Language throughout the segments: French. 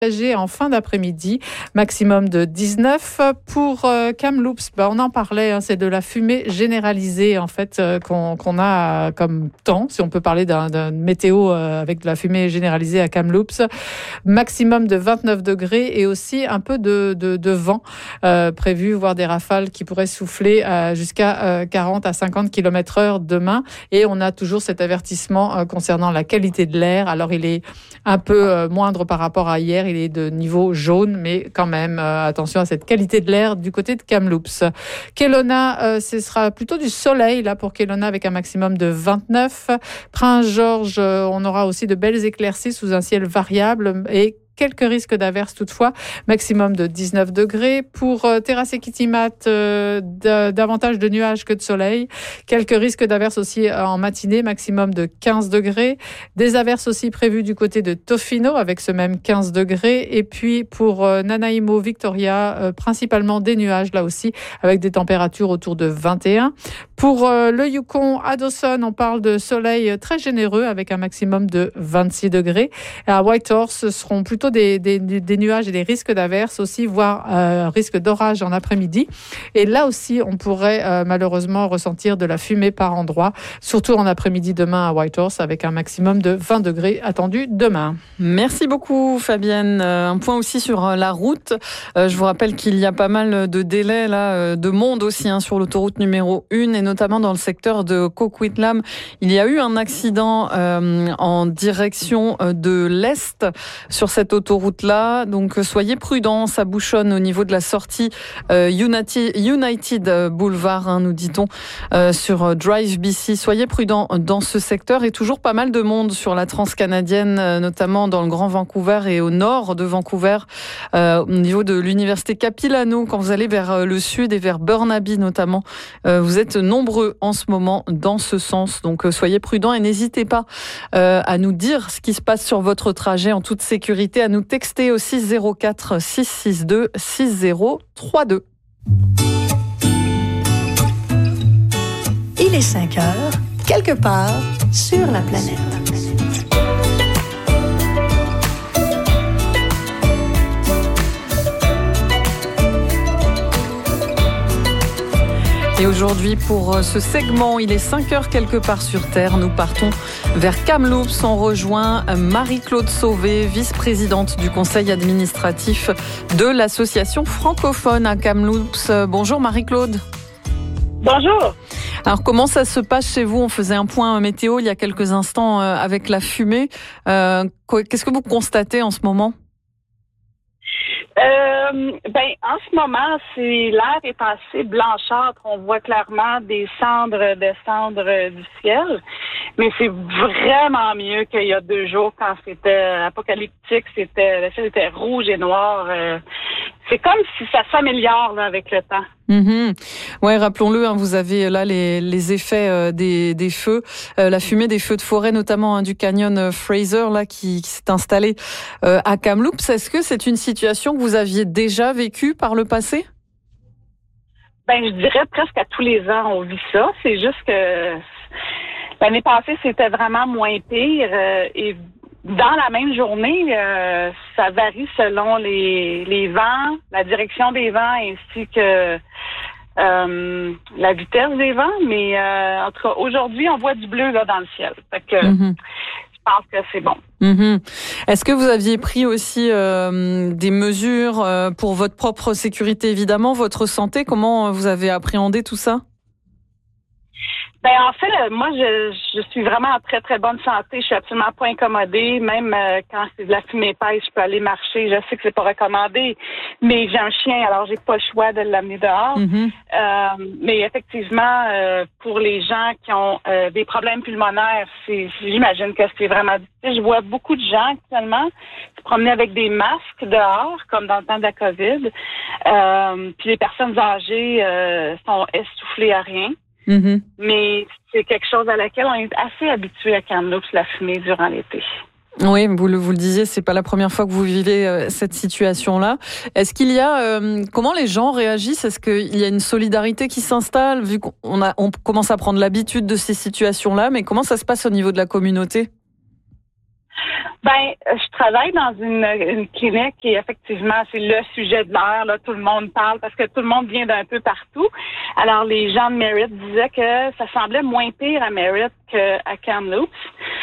En fin d'après-midi, maximum de 19. Pour Kamloops, on en parlait, c'est de la fumée généralisée en fait qu'on a comme temps, si on peut parler d'un météo avec de la fumée généralisée à Kamloops. Maximum de 29 degrés et aussi un peu de vent prévu, voire des rafales qui pourraient souffler jusqu'à 40 à 50 km/h demain. Et on a toujours cet avertissement concernant la qualité de l'air. Alors il est un peu moindre par rapport à hier. Il est de niveau jaune, mais quand même, attention à cette qualité de l'air du côté de Kamloops. Kelowna, ce sera plutôt du soleil là pour Kelowna avec un maximum de 29. Prince George, on aura aussi de belles éclaircies sous un ciel variable et quelques risques d'averses toutefois, maximum de 19 degrés. Pour Terrace et Kitimat, davantage de nuages que de soleil. Quelques risques d'averses aussi en matinée, maximum de 15 degrés. Des averses aussi prévues du côté de Tofino avec ce même 15 degrés. Et puis pour Nanaimo, Victoria, principalement des nuages là aussi avec des températures autour de 21. Pour le Yukon, à Dawson, on parle de soleil très généreux avec un maximum de 26 degrés. Et à Whitehorse, ce seront plutôt des nuages et des risques d'averses aussi, voire risque d'orage en après-midi. Et là aussi, on pourrait malheureusement ressentir de la fumée par endroits, surtout en après-midi demain à Whitehorse, avec un maximum de 20 degrés attendu demain. Merci beaucoup Fabienne. Un point aussi sur la route. Je vous rappelle qu'il y a pas mal de délais là, de monde aussi sur l'autoroute numéro 1 et notamment dans le secteur de Coquitlam. Il y a eu un accident en direction de l'Est sur cette autoroute-là. Donc, soyez prudents. Ça bouchonne au niveau de la sortie United Boulevard, nous dit-on, sur Drive BC. Soyez prudents dans ce secteur et toujours pas mal de monde sur la transcanadienne, notamment dans le Grand Vancouver et au nord de Vancouver, au niveau de l'université Capilano. Quand vous allez vers le sud et vers Burnaby notamment, vous êtes nombreux en ce moment dans ce sens. Donc, soyez prudents et n'hésitez pas à nous dire ce qui se passe sur votre trajet en toute sécurité, à nous texter au 604 662 6032. Il est 5 heures, quelque part sur la planète. Et aujourd'hui, pour ce segment, il est 5 heures quelque part sur Terre. Nous partons vers Kamloops. On rejoint Marie-Claude Sauvé, vice-présidente du conseil administratif de l'association francophone à Kamloops. Bonjour Marie-Claude. Bonjour. Alors, comment ça se passe chez vous? On faisait un point météo il y a quelques instants avec la fumée. Qu'est-ce que vous constatez en ce moment? En ce moment, l'air est assez blanchâtre. On voit clairement des cendres descendre du ciel. Mais c'est vraiment mieux qu'il y a 2 jours quand c'était apocalyptique. Le ciel était rouge et noir. C'est comme si ça s'améliore là, avec le temps. Ouais, rappelons-le, vous avez là les effets des feux, la fumée des feux de forêt, notamment du canyon Fraser là qui s'est installé à Kamloops. Est-ce que c'est une situation que vous aviez déjà vécue par le passé? Je dirais presque à tous les ans on vit ça. C'est juste que l'année passée c'était vraiment moins pire et dans la même journée, ça varie selon les vents, la direction des vents ainsi que la vitesse des vents. Mais en tout cas, aujourd'hui, on voit du bleu là dans le ciel. Fait que je pense que c'est bon. Est-ce que vous aviez pris aussi des mesures pour votre propre sécurité, évidemment, votre santé? Comment vous avez appréhendé tout ça? En fait, moi, je suis vraiment en très, très bonne santé. Je suis absolument pas incommodée. Même quand c'est de la fumée épaisse, je peux aller marcher. Je sais que c'est pas recommandé, mais j'ai un chien, alors j'ai pas le choix de l'amener dehors. Mais effectivement, pour les gens qui ont des problèmes pulmonaires, j'imagine que c'est vraiment difficile. Je vois beaucoup de gens actuellement se promener avec des masques dehors, comme dans le temps de la COVID. Puis les personnes âgées sont essoufflées à rien. Mais c'est quelque chose à laquelle on est assez habitué à Kamloops, la fumée durant l'été. Oui, vous le disiez, c'est pas la première fois que vous vivez cette situation-là. Est-ce qu'il y a comment les gens réagissent? Est-ce qu'il y a une solidarité qui s'installe vu qu'on commence à prendre l'habitude de ces situations-là? Mais comment ça se passe au niveau de la communauté? Je travaille dans une clinique et effectivement, c'est le sujet de l'heure. Là, tout le monde parle parce que tout le monde vient d'un peu partout. Alors, les gens de Merritt disaient que ça semblait moins pire à Merritt qu'à Kamloops.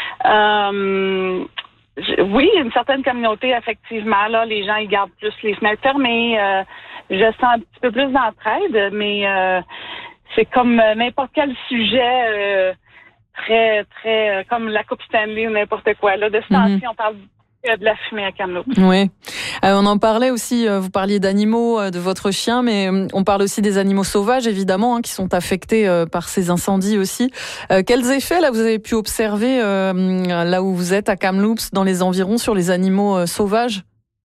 Oui, une certaine communauté, effectivement. Là, les gens, ils gardent plus les fenêtres fermées. Je sens un petit peu plus d'entraide, mais c'est comme n'importe quel sujet très, très comme la Coupe Stanley ou n'importe quoi. Là, de ce temps-ci, on parle de la fumée à Kamloops. Oui. On en parlait aussi, vous parliez d'animaux, de votre chien, mais on parle aussi des animaux sauvages, évidemment, qui sont affectés par ces incendies aussi. Quels effets, là, vous avez pu observer, là où vous êtes, à Kamloops, dans les environs, sur les animaux sauvages?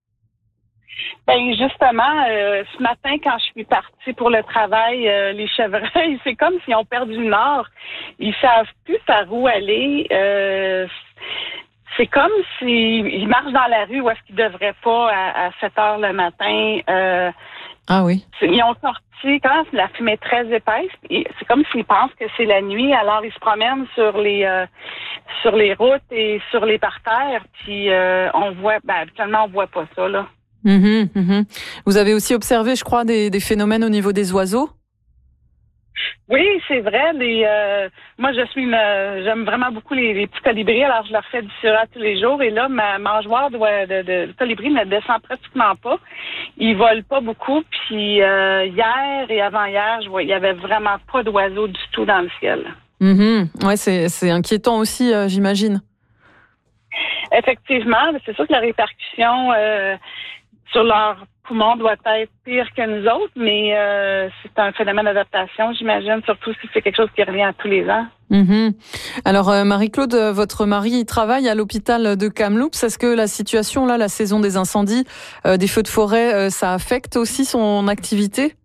Justement, ce matin, quand je suis partie pour le travail, les chevreuils, c'est comme s'ils ont perdu le nord. Ils savent plus par où aller. C'est comme s'ils marchent dans la rue où est-ce qu'ils devraient pas à 7 heures le matin. Ah oui. Ils ont sorti quand la fumée est très épaisse. C'est comme s'ils pensent que c'est la nuit. Alors ils se promènent sur les routes et sur les parterres. Puis on voit, habituellement on voit pas ça là. Vous avez aussi observé, je crois, des phénomènes au niveau des oiseaux? Oui, c'est vrai. Moi, j'aime vraiment beaucoup les petits colibris, alors je leur fais du surat tous les jours. Et là, ma mangeoire de colibri ne descend pratiquement pas. Ils volent pas beaucoup. Puis hier et avant-hier, il y avait vraiment pas d'oiseaux du tout dans le ciel. Ouais, c'est inquiétant aussi, j'imagine. Effectivement, c'est sûr que la répercussion sur leurs poumons doit être pire que nous autres, mais c'est un phénomène d'adaptation, j'imagine, surtout si c'est quelque chose qui revient à tous les ans. Alors, Marie-Claude, votre mari travaille à l'hôpital de Kamloops. Est-ce que la situation, là, la saison des incendies, des feux de forêt, ça affecte aussi son activité?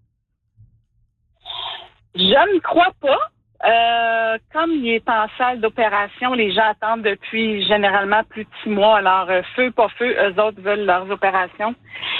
Je ne crois pas. Comme il est en salle d'opération, les gens attendent depuis généralement plus de 6 mois. Alors, feu, pas feu, eux autres veulent leurs opérations.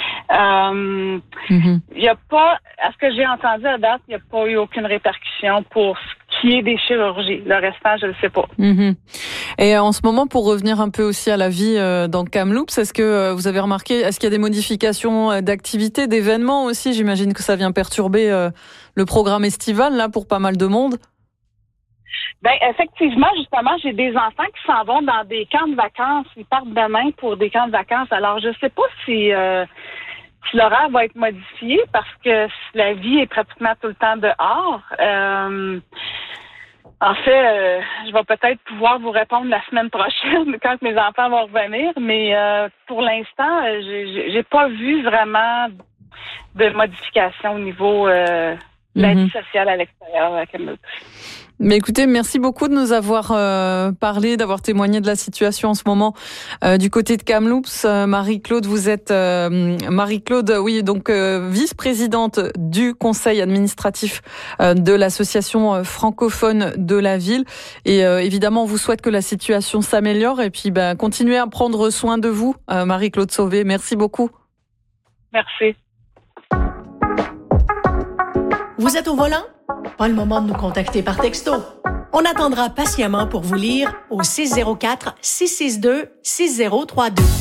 Il y a pas, à ce que j'ai entendu à date, il n'y a pas eu aucune répercussion pour ce qui est des chirurgies. Le restant, je ne le sais pas. Et en ce moment, pour revenir un peu aussi à la vie dans Kamloops, est-ce que vous avez remarqué, est-ce qu'il y a des modifications d'activités, d'événements aussi? J'imagine que ça vient perturber le programme estival, là, pour pas mal de monde. Effectivement, justement, j'ai des enfants qui s'en vont dans des camps de vacances. Ils partent demain pour des camps de vacances. Alors, je sais pas si l'horaire va être modifié parce que la vie est pratiquement tout le temps dehors. En fait, je vais peut-être pouvoir vous répondre la semaine prochaine quand mes enfants vont revenir, mais pour l'instant, j'ai pas vu vraiment de modification au niveau de la vie sociale à l'extérieur à Kamloops. Mais écoutez, merci beaucoup de nous avoir parlé, d'avoir témoigné de la situation en ce moment du côté de Kamloops. Marie-Claude, vous êtes Marie-Claude, oui, donc vice-présidente du conseil administratif de l'association francophone de la ville. Et évidemment, on vous souhaite que la situation s'améliore et puis continuez à prendre soin de vous, Marie-Claude Sauvé. Merci beaucoup. Merci. Vous êtes au volant? Pas le moment de nous contacter par texto. On attendra patiemment pour vous lire au 604-662-6032.